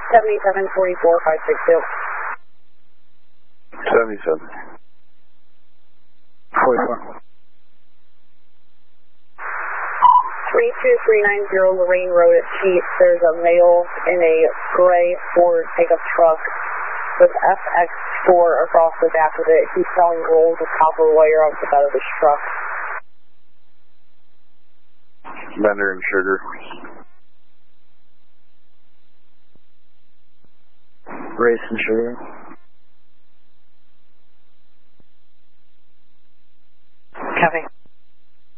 7744562. 77. 44. 32390 Lorraine Road at Chief. There's a male in a gray Ford pickup truck with FX4 across the back of it. He's selling rolls of copper wire off the bed of his truck. Bender and Sugar. Race and Sugar.